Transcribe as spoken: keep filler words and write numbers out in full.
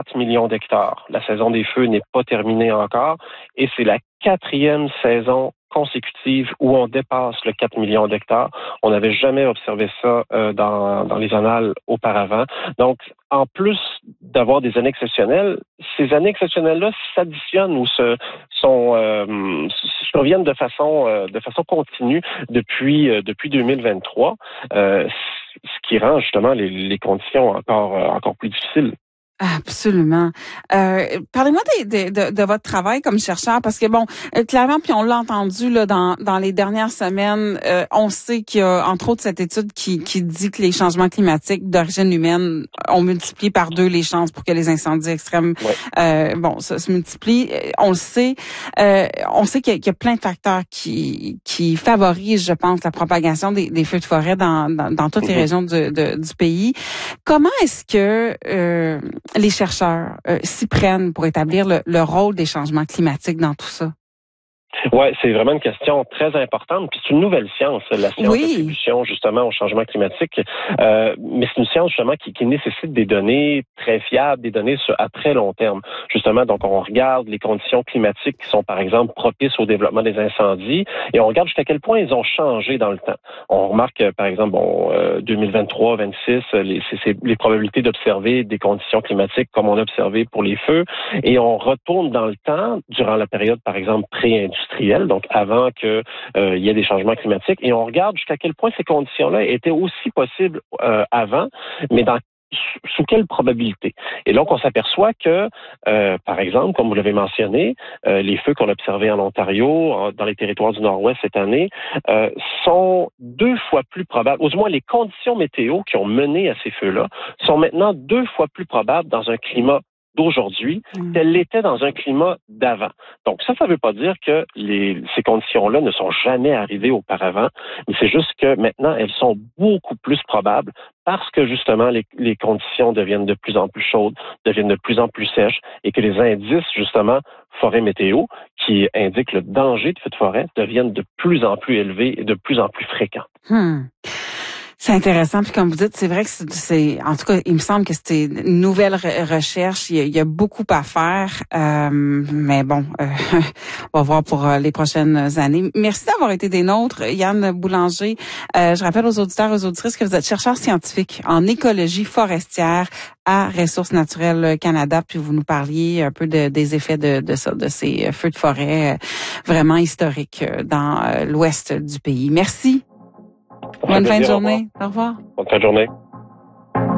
quatre millions d'hectares. La saison des feux n'est pas terminée encore et c'est la quatrième saison consécutive où on dépasse le quatre millions d'hectares. On n'avait jamais observé ça euh, dans, dans les annales auparavant. Donc, en plus d'avoir des années exceptionnelles, ces années exceptionnelles-là s'additionnent ou se sont euh, surviennent de façon euh, de façon continue depuis euh, depuis deux mille vingt-trois, euh, ce qui rend justement les, les conditions encore euh, encore plus difficiles. Absolument. Euh, parlez-moi de, de, de, de votre travail comme chercheur, parce que bon, clairement, puis on l'a entendu là dans, dans les dernières semaines, euh, on sait qu'il y a entre autres cette étude qui, qui dit que les changements climatiques d'origine humaine ont multiplié par deux les chances pour que les incendies extrêmes, Ouais. euh, bon, ça se multiplient. On le sait. Euh, on sait qu'il y, a, qu'il y a plein de facteurs qui qui favorisent, je pense, la propagation des, des feux de forêt dans, dans, dans toutes les Mm-hmm. régions du, de, du pays. Comment est-ce que euh, les chercheurs euh, s'y prennent pour établir le, le rôle des changements climatiques dans tout ça? Oui, c'est vraiment une question très importante. Puis c'est une nouvelle science, la science Oui. d'attribution justement au changement climatique. Euh, mais c'est une science justement qui, qui nécessite des données très fiables, des données sur, à très long terme. Justement, donc on regarde les conditions climatiques qui sont par exemple propices au développement des incendies et on regarde jusqu'à quel point ils ont changé dans le temps. On remarque par exemple bon euh, deux mille vingt-trois vingt-six, les, c'est, c'est les probabilités d'observer des conditions climatiques comme on a observé pour les feux et on retourne dans le temps durant la période par exemple pré-industrielle, donc avant que euh, il y ait des changements climatiques, et on regarde jusqu'à quel point ces conditions-là étaient aussi possibles euh, avant, mais dans sous quelle probabilité? Et donc, on s'aperçoit que, euh, par exemple, comme vous l'avez mentionné, euh, les feux qu'on a observés en Ontario, en, dans les territoires du Nord-Ouest cette année, euh, sont deux fois plus probables, ou du moins les conditions météo qui ont mené à ces feux-là, sont maintenant deux fois plus probables dans un climat d'aujourd'hui qu'elle l'était dans un climat d'avant. Donc ça, ça ne veut pas dire que les, ces conditions-là ne sont jamais arrivées auparavant, mais c'est juste que maintenant, elles sont beaucoup plus probables parce que justement, les, les conditions deviennent de plus en plus chaudes, deviennent de plus en plus sèches et que les indices, justement, forêt météo, qui indiquent le danger de feux de forêt, deviennent de plus en plus élevés et de plus en plus fréquents. Hmm. C'est intéressant, puis comme vous dites, c'est vrai que c'est, c'est en tout cas, il me semble que c'est une nouvelle re- recherche. Il y, a, il y a beaucoup à faire, euh, mais bon, euh, on va voir pour euh, les prochaines années. Merci d'avoir été des nôtres, Yann Boulanger. Euh, je rappelle aux auditeurs et aux auditrices que vous êtes chercheur scientifique en écologie forestière à Ressources naturelles Canada, puis vous nous parliez un peu de, des effets de, de ça, de ces feux de forêt vraiment historiques dans l'ouest du pays. Merci. Bonne fin de journée. Au revoir. Bonne fin de journée.